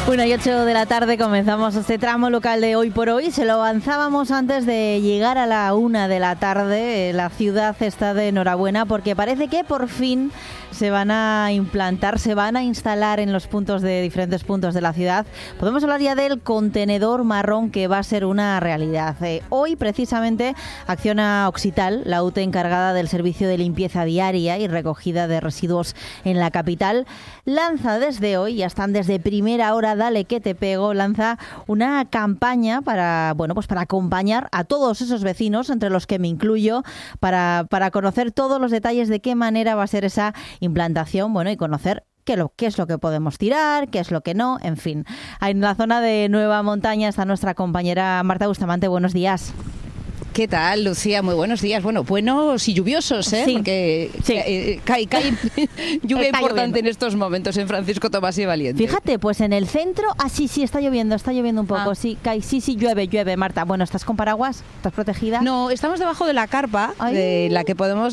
1:08 de la tarde comenzamos este tramo local de Hoy por Hoy. Se lo avanzábamos antes de llegar a la 1 de la tarde. La ciudad está de enhorabuena porque parece que por fin se van a implantar, se van a instalar en los diferentes puntos de la ciudad. Podemos hablar ya del contenedor marrón que va a ser una realidad. Hoy precisamente acciona Oxital, la UTE encargada del servicio de limpieza diaria y recogida de residuos en la capital. Lanza desde hoy, ya están desde primera hora, dale que te pego, lanza una campaña para acompañar a todos esos vecinos, entre los que me incluyo, para conocer todos los detalles de qué manera va a ser esa implantación, y conocer qué es lo que podemos tirar, qué es lo que no, en fin. En la zona de Nueva Montaña está nuestra compañera Marta Bustamante. Buenos días. ¿Qué tal, Lucía? Muy buenos días. Bueno, buenos y lluviosos, ¿eh? Sí, porque sí. Cae lluvia Está importante lloviendo en estos momentos en Francisco Tomás y Valiente. Fíjate, pues en el centro, sí, está lloviendo un poco, sí, llueve, Marta. Bueno, ¿estás con paraguas? ¿Estás protegida? No, estamos debajo de la carpa, en la que podemos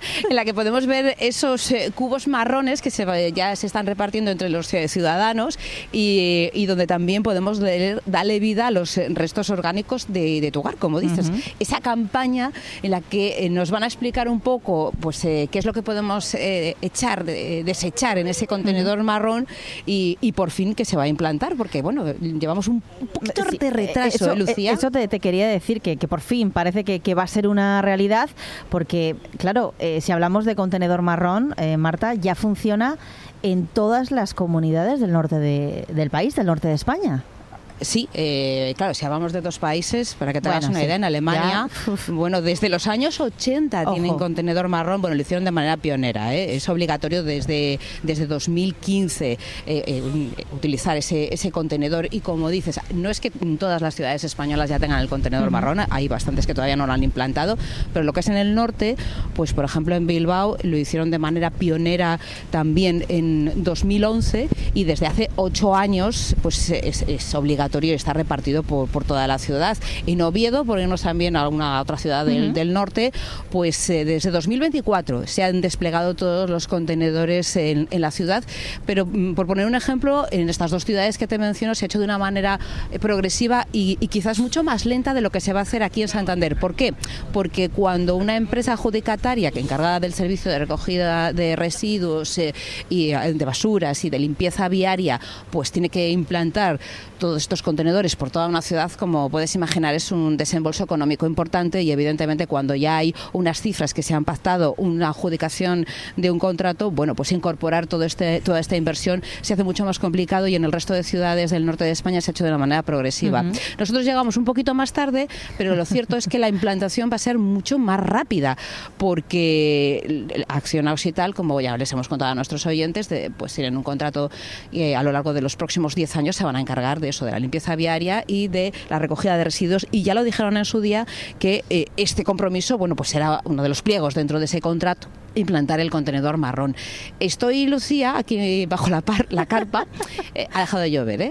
ver esos cubos marrones que ya se están repartiendo entre los ciudadanos y donde también podemos darle vida a los restos orgánicos de tu hogar, como dices. Uh-huh. Esa campaña en la que nos van a explicar un poco qué es lo que podemos desechar en ese contenedor marrón y por fin que se va a implantar, porque llevamos un poquito de retraso, Lucía. Eso te quería decir, que por fin parece que va a ser una realidad, porque claro, si hablamos de contenedor marrón, Marta, ya funciona en todas las comunidades del norte del país, del norte de España. Sí, claro, si hablamos de dos países, para que te hagas una idea, en Alemania, desde los años 80 tienen contenedor marrón, lo hicieron de manera pionera, es obligatorio desde 2015 utilizar ese contenedor y como dices, no es que todas las ciudades españolas ya tengan el contenedor marrón, hay bastantes que todavía no lo han implantado, pero lo que es en el norte, por ejemplo en Bilbao lo hicieron de manera pionera también en 2011 y desde hace 8 años es obligatorio y está repartido por toda la ciudad. En Oviedo, por irnos también a alguna otra ciudad del norte, desde 2024 se han desplegado todos los contenedores en la ciudad, pero por poner un ejemplo, en estas dos ciudades que te menciono se ha hecho de una manera progresiva y quizás mucho más lenta de lo que se va a hacer aquí en Santander. ¿Por qué? Porque cuando una empresa adjudicataria que encargada del servicio de recogida de residuos y de basuras y de limpieza viaria, tiene que implantar todos estos contenedores por toda una ciudad, como puedes imaginar, es un desembolso económico importante y evidentemente cuando ya hay unas cifras que se han pactado, una adjudicación de un contrato, incorporar toda esta inversión se hace mucho más complicado y en el resto de ciudades del norte de España se ha hecho de una manera progresiva. Nosotros llegamos un poquito más tarde, pero lo cierto es que la implantación va a ser mucho más rápida porque Acciona Oxital, como ya les hemos contado a nuestros oyentes, tienen un contrato y a lo largo de los próximos 10 años se van a encargar de eso, de la limpieza viaria y de la recogida de residuos y ya lo dijeron en su día que este compromiso será uno de los pliegos dentro de ese contrato, implantar el contenedor marrón. Estoy, Lucía, aquí bajo la carpa, ha dejado de llover,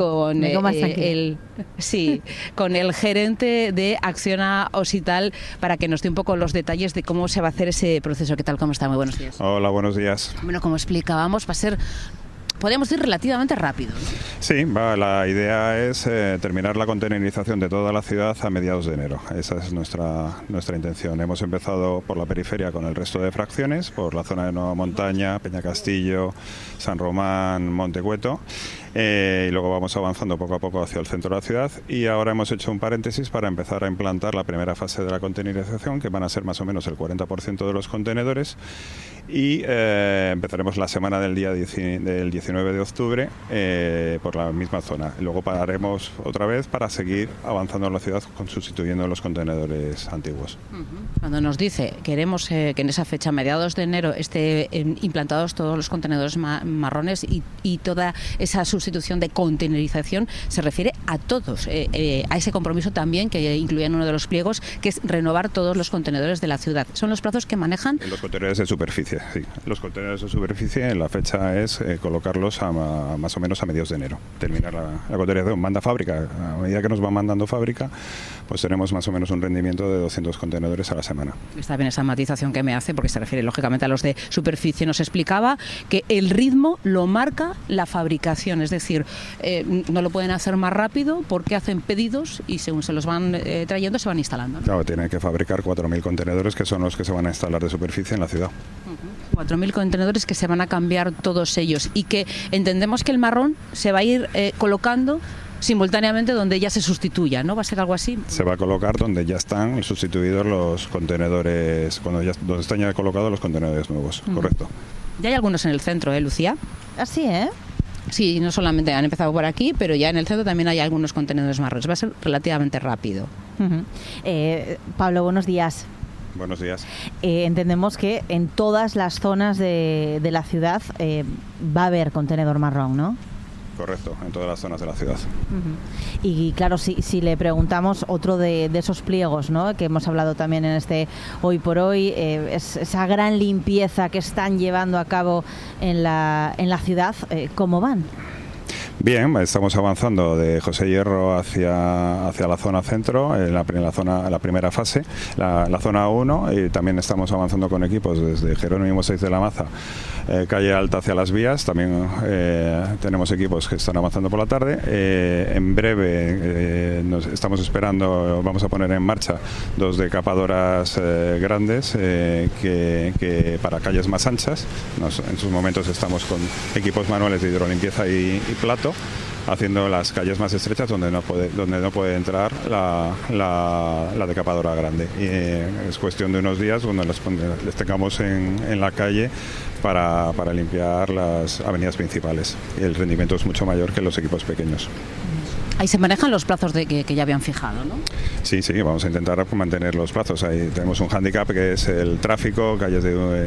vale, con el gerente de Acciona Oxital para que nos dé un poco los detalles de cómo se va a hacer ese proceso. ¿Qué tal? ¿Cómo está? Muy buenos días. Hola, buenos días. Como explicábamos, va a ser, podríamos ir relativamente rápido, ¿no? Sí, la idea es terminar la contenerización de toda la ciudad a mediados de enero. Esa es nuestra intención. Hemos empezado por la periferia con el resto de fracciones, por la zona de Nueva Montaña, Peñacastillo, San Román, Montecueto. Y luego vamos avanzando poco a poco hacia el centro de la ciudad y ahora hemos hecho un paréntesis para empezar a implantar la primera fase de la contenerización, que van a ser más o menos el 40% de los contenedores y empezaremos la semana del 19 de octubre por la misma zona. Luego pararemos otra vez para seguir avanzando en la ciudad sustituyendo los contenedores antiguos. Cuando nos dice queremos que en esa fecha, mediados de enero, esté implantados todos los contenedores marrones y toda esa sustitución de contenerización, se refiere a todos, a ese compromiso también que incluía en uno de los pliegos, que es renovar todos los contenedores de la ciudad. ¿Son los plazos que manejan? Los contenedores de superficie. superficie, sí. Los contenedores de superficie, la fecha es colocarlos más o menos a mediados de enero. Terminar la cotización, manda fábrica. A medida que nos va mandando fábrica, pues tenemos más o menos un rendimiento de 200 contenedores a la semana. Está bien esa matización que me hace, porque se refiere lógicamente a los de superficie. Nos explicaba que el ritmo lo marca la fabricación, es decir, no lo pueden hacer más rápido porque hacen pedidos y según se los van trayendo se van instalando, ¿no? Claro, tienen que fabricar 4.000 contenedores que son los que se van a instalar de superficie en la ciudad. 4.000 contenedores que se van a cambiar todos ellos y que entendemos que el marrón se va a ir colocando simultáneamente donde ya se sustituya, ¿no? ¿Va a ser algo así? Se va a colocar donde ya están sustituidos los contenedores, donde están ya colocados los contenedores nuevos, correcto. Ya hay algunos en el centro, Lucía. Así, ¿eh? Sí, no solamente han empezado por aquí, pero ya en el centro también hay algunos contenedores marrones. Va a ser relativamente rápido. Pablo, buenos días. Buenos días. Entendemos que en todas las zonas de la ciudad va a haber contenedor marrón, ¿no? Correcto, en todas las zonas de la ciudad. Y claro, si le preguntamos otro de esos pliegos, ¿no?, que hemos hablado también en este Hoy por Hoy, es esa gran limpieza que están llevando a cabo en la ciudad, ¿cómo van? Bien, estamos avanzando de José Hierro hacia la zona centro, en la primera fase, la zona 1, y también estamos avanzando con equipos desde Jerónimo 6 de la Maza, calle Alta hacia las vías. También tenemos equipos que están avanzando por la tarde. En breve estamos esperando, vamos a poner en marcha 2 decapadoras grandes que para calles más anchas. En sus momentos estamos con equipos manuales de hidrolimpieza y plato, haciendo las calles más estrechas donde no puede entrar la decapadora grande. Y es cuestión de unos días donde les tengamos en la calle para limpiar las avenidas principales. Y el rendimiento es mucho mayor que los equipos pequeños. Ahí se manejan los plazos que ya habían fijado, ¿no? Sí, vamos a intentar mantener los plazos. Ahí tenemos un hándicap que es el tráfico, calles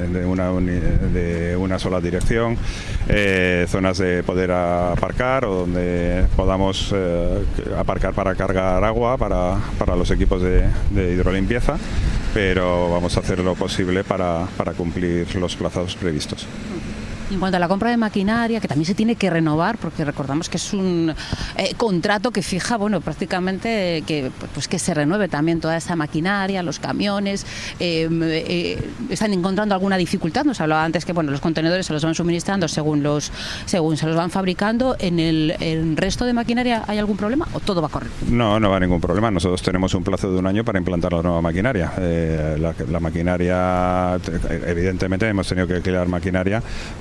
de una sola dirección, zonas de poder aparcar o donde podamos aparcar para cargar agua para los equipos de hidrolimpieza, pero vamos a hacer lo posible para cumplir los plazos previstos. En cuanto a la compra de maquinaria, que también se tiene que renovar, porque recordamos que es un contrato que fija, prácticamente que se renueve también toda esa maquinaria, los camiones. ¿Están encontrando alguna dificultad? Nos hablaba antes que los contenedores se los van suministrando según se los van fabricando. ¿En el resto de maquinaria hay algún problema o todo va correcto? No va ningún problema. Nosotros tenemos un plazo de 1 año para implantar la nueva maquinaria. La maquinaria, evidentemente hemos tenido que alquilar maquinaria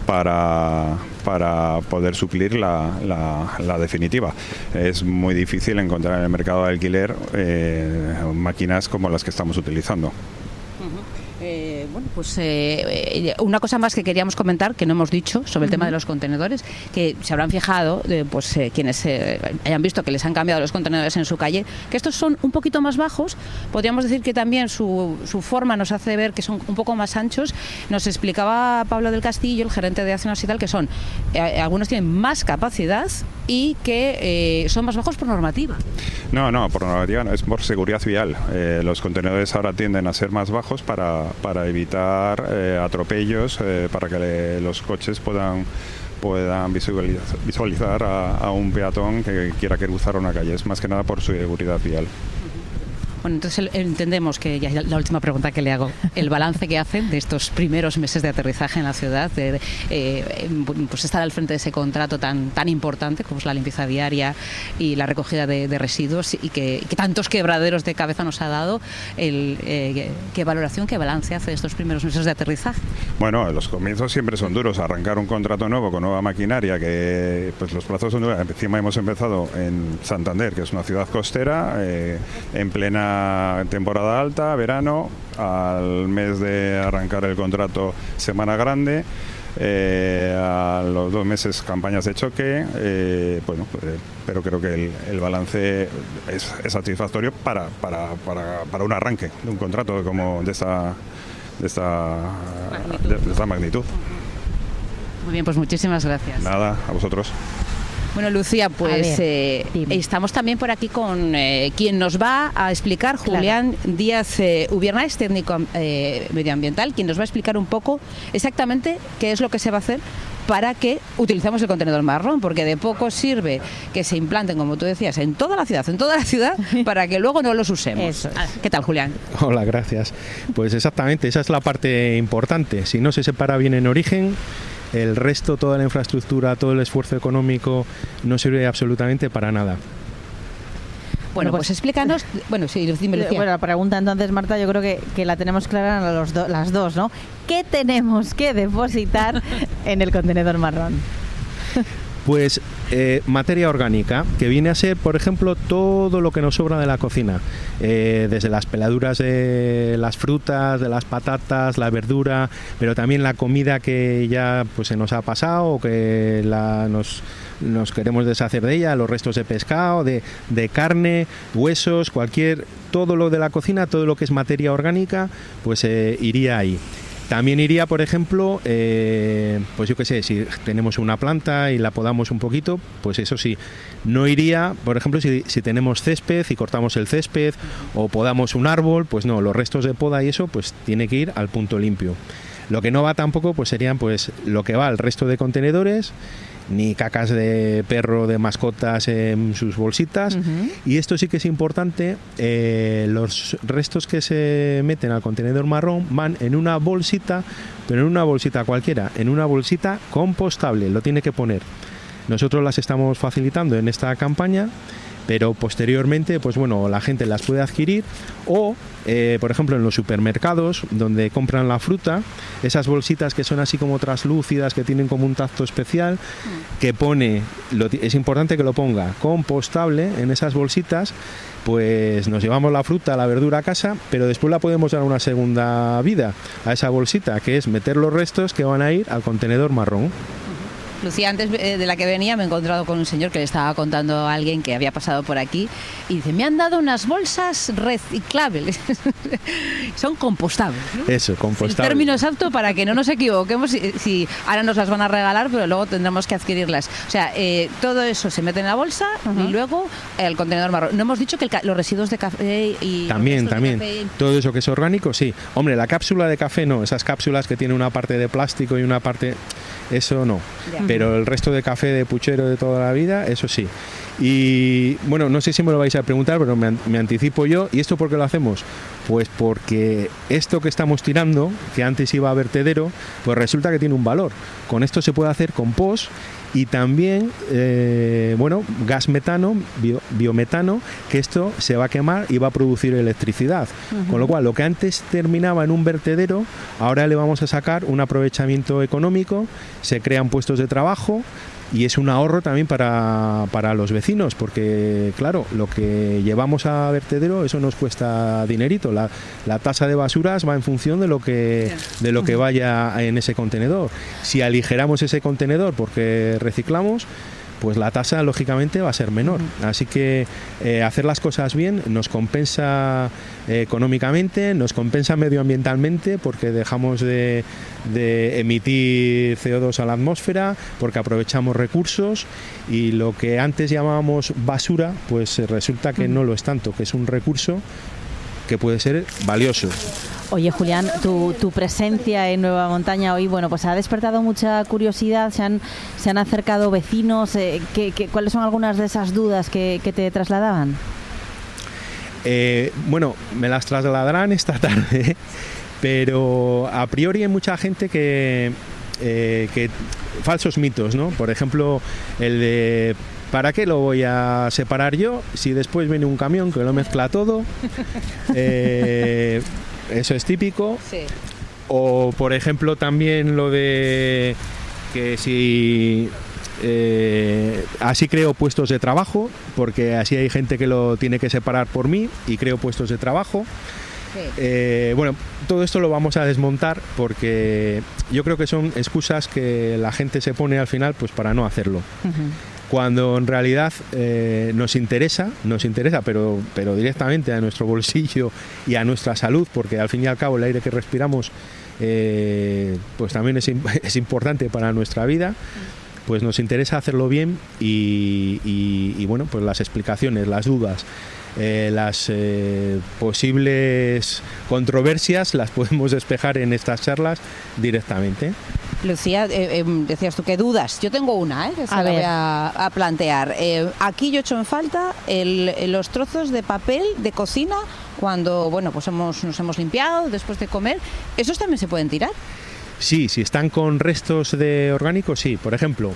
para poder suplir la definitiva. Es muy difícil encontrar en el mercado de alquiler máquinas como las que estamos utilizando. Una cosa más que queríamos comentar, que no hemos dicho, sobre el tema de los contenedores, que se habrán fijado, quienes hayan visto que les han cambiado los contenedores en su calle, que estos son un poquito más bajos. Podríamos decir que también su forma nos hace ver que son un poco más anchos. Nos explicaba Pablo del Castillo, el gerente de Acciones y tal, que algunos tienen más capacidad y que son más bajos por normativa. No, por normativa no, es por seguridad vial. Los contenedores ahora tienden a ser más bajos para evitar atropellos, para que los coches puedan visualizar a un peatón que quiera cruzar una calle. Es más que nada por su seguridad vial. Bueno, entonces entendemos que, ya la última pregunta que le hago, el balance que hacen de estos primeros meses de aterrizaje en la ciudad, de estar al frente de ese contrato tan importante como es la limpieza diaria y la recogida de residuos, y que tantos quebraderos de cabeza nos ha dado, ¿qué valoración, qué balance hace de estos primeros meses de aterrizaje? Bueno, los comienzos siempre son duros. Arrancar un contrato nuevo con nueva maquinaria, que los plazos son duros. Encima hemos empezado en Santander, que es una ciudad costera, en plena temporada alta, verano, al mes de arrancar el contrato Semana Grande, a los 2 meses campañas de choque, pero creo que el balance es satisfactorio para un arranque de un contrato como de esta magnitud. Muy bien, pues muchísimas gracias. Nada, a vosotros. Bueno, Lucía, pues estamos también por aquí con quien nos va a explicar, Julián Díaz Ubiernaes, técnico medioambiental, quien nos va a explicar un poco exactamente qué es lo que se va a hacer para que utilicemos el contenedor marrón, porque de poco sirve que se implanten, como tú decías, en toda la ciudad, para que luego no los usemos. ¿Qué tal, Julián? Hola, gracias. Pues exactamente, esa es la parte importante. Si no se separa bien en origen, el resto, toda la infraestructura, todo el esfuerzo económico, no sirve absolutamente para nada. Bueno, pues explícanos. Bueno, sí, dime, Lucía. Bueno, la pregunta entonces, Marta, yo creo que la tenemos clara las dos, ¿no? ¿Qué tenemos que depositar en el contenedor marrón? Pues materia orgánica, que viene a ser, por ejemplo, todo lo que nos sobra de la cocina, desde las peladuras de las frutas, de las patatas, la verdura, pero también la comida que ya pues se nos ha pasado o que nos queremos deshacer de ella, los restos de pescado, de carne, huesos, todo lo de la cocina, todo lo que es materia orgánica, pues iría ahí. También iría, por ejemplo, pues yo qué sé, si tenemos una planta y la podamos un poquito, pues eso sí. No iría, por ejemplo, si tenemos césped y cortamos el césped o podamos un árbol, pues no, los restos de poda y eso, pues tiene que ir al punto limpio. Lo que no va tampoco, pues serían pues lo que va al resto de contenedores, ni cacas de perro, de mascotas en sus bolsitas. Y esto sí que es importante, los restos que se meten al contenedor marrón van en una bolsita, pero en una bolsita cualquiera, en una bolsita compostable, lo tiene que poner. Nosotros las estamos facilitando en esta campaña, pero posteriormente, pues bueno, la gente las puede adquirir o, por ejemplo, en los supermercados donde compran la fruta, esas bolsitas que son así como traslúcidas, que tienen como un tacto especial, que pone, es importante que lo ponga compostable en esas bolsitas, pues nos llevamos la fruta, la verdura a casa, pero después la podemos dar una segunda vida a esa bolsita, que es meter los restos que van a ir al contenedor marrón. Lucía, antes de la que venía me he encontrado con un señor que le estaba contando a alguien que había pasado por aquí y dice, me han dado unas bolsas reciclables. Son compostables, ¿no? Eso, compostables. El término exacto para que no nos equivoquemos si ahora nos las van a regalar, pero luego tendremos que adquirirlas. O sea, todo eso se mete en la bolsa y luego el contenedor marrón. No hemos dicho que los residuos de café y... También. Todo eso que es orgánico, sí. Hombre, la cápsula de café no. Esas cápsulas que tienen una parte de plástico y una parte... Eso no. Pero el resto de café de puchero de toda la vida, eso sí. Y bueno, no sé si me lo vais a preguntar, pero me anticipo yo. ¿Y esto por qué lo hacemos? Pues porque esto que estamos tirando, que antes iba a vertedero, pues resulta que tiene un valor. Con esto se puede hacer compost y también, gas metano, biometano, que esto se va a quemar y va a producir electricidad. Con lo cual, lo que antes terminaba en un vertedero, ahora le vamos a sacar un aprovechamiento económico, se crean puestos de trabajo y es un ahorro también para los vecinos, porque claro, lo que llevamos a vertedero, eso nos cuesta dinerito. La tasa de basuras va en función de lo que vaya en ese contenedor. Si aligeramos ese contenedor porque reciclamos, pues la tasa lógicamente va a ser menor. Así que hacer las cosas bien nos compensa económicamente, nos compensa medioambientalmente, porque dejamos de emitir CO2 a la atmósfera, porque aprovechamos recursos, y lo que antes llamábamos basura, pues resulta que no lo es tanto, que es un recurso que puede ser valioso. Oye, Julián, tu presencia en Nueva Montaña hoy, bueno, pues ha despertado mucha curiosidad, se han acercado vecinos, ¿cuáles son algunas de esas dudas que te trasladaban? Bueno, me las trasladarán esta tarde, pero a priori hay mucha gente que falsos mitos, ¿no? Por ejemplo, el de ¿para qué lo voy a separar yo si después viene un camión que lo mezcla todo? Eso es típico. Sí. O, por ejemplo, también lo de que si así creo puestos de trabajo, porque así hay gente que lo tiene que separar por mí y creo puestos de trabajo. Sí. Bueno, todo esto lo vamos a desmontar, porque yo creo que son excusas que la gente se pone al final pues para no hacerlo. Cuando en realidad nos interesa, pero directamente a nuestro bolsillo y a nuestra salud, porque al fin y al cabo el aire que respiramos pues también es importante para nuestra vida. pues nos interesa hacerlo bien y bueno, pues las explicaciones, las dudas, las posibles controversias las podemos despejar en estas charlas directamente. Lucía, decías tú que dudas. Yo tengo una, que se la voy a plantear. Aquí yo echo en falta los trozos de papel de cocina cuando, bueno, pues nos hemos limpiado después de comer. ¿Esos también se pueden tirar? Sí, si están con restos de orgánicos, sí. Por ejemplo,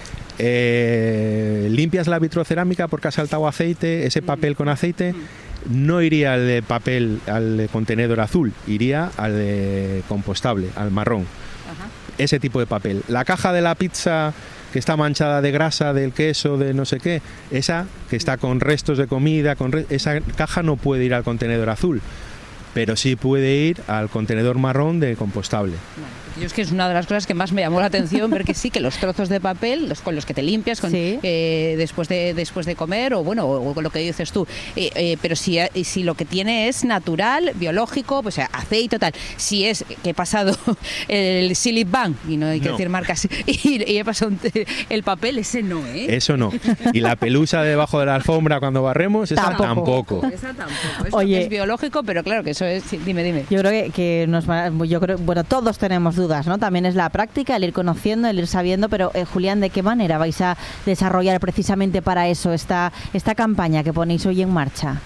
limpias la vitrocerámica porque ha saltado aceite, ese papel con aceite no iría al de papel, al de contenedor azul, iría al de compostable, al marrón. Ajá. Ese tipo de papel. La caja de la pizza que está manchada de grasa, del queso, de no sé qué, esa que está con restos de comida, esa caja no puede ir al contenedor azul, pero sí puede ir al contenedor marrón de compostable. Yo es que es una de las cosas que más me llamó la atención, ver que sí, que los trozos de papel, con los que te limpias después de comer, o bueno, o con lo que dices tú, pero si lo que tiene es natural, biológico, pues aceite o tal, si es que he pasado el Silip Bank, y no hay que decir marcas, y he pasado el papel, ese no, ¿eh? Eso no. Y la pelusa debajo de la alfombra cuando barremos, esa tampoco. Esa tampoco. Eso es biológico, pero claro que eso es... Sí, dime. Yo creo bueno, todos tenemos dudas, ¿no? También es la práctica, el ir conociendo, el ir sabiendo, pero Julián, ¿de qué manera vais a desarrollar precisamente para eso esta campaña que ponéis hoy en marcha?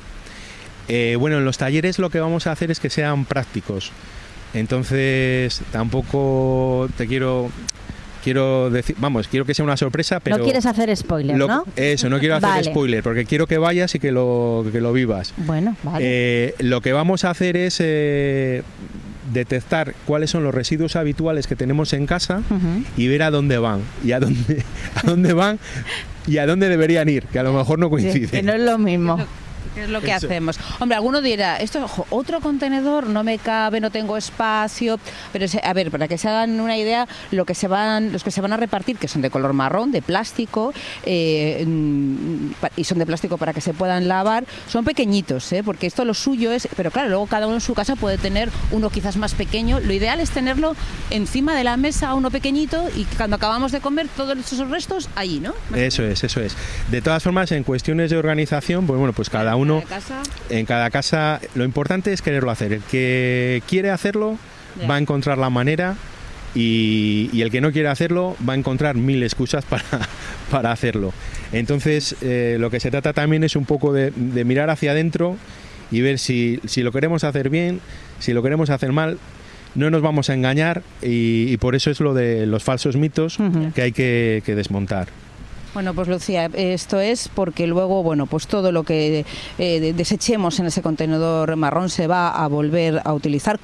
Bueno, en los talleres lo que vamos a hacer es que sean prácticos. Entonces, tampoco te quiero decir, quiero que sea una sorpresa, pero... No quieres hacer spoiler, ¿no? Eso, no quiero hacer spoiler, porque quiero que vayas y que lo vivas. Bueno, vale. Lo que vamos a hacer es detectar cuáles son los residuos habituales que tenemos en casa y ver a dónde van y a dónde van y a dónde deberían ir, que a lo mejor no coincide. Que no es lo mismo. ¿Qué es lo que hacemos? Hombre, alguno dirá, otro contenedor no me cabe, no tengo espacio, pero a ver, para que se hagan una idea, los que se van a repartir, que son de color marrón, de plástico, y son de plástico para que se puedan lavar, son pequeñitos, porque esto lo suyo es, pero claro, luego cada uno en su casa puede tener uno quizás más pequeño. Lo ideal es tenerlo encima de la mesa, uno pequeñito, y cuando acabamos de comer todos esos restos allí, ¿no? Eso es. De todas formas, en cuestiones de organización, pues cada uno en cada casa, lo importante es quererlo hacer. El que quiere hacerlo va a encontrar la manera y el que no quiere hacerlo va a encontrar 1000 excusas para hacerlo. Entonces, lo que se trata también es un poco de mirar hacia adentro y ver si lo queremos hacer bien, si lo queremos hacer mal. No nos vamos a engañar y por eso es lo de los falsos mitos que hay que desmontar. Bueno, pues Lucía, esto es porque luego, bueno, pues todo lo que desechemos en ese contenedor marrón se va a volver a utilizar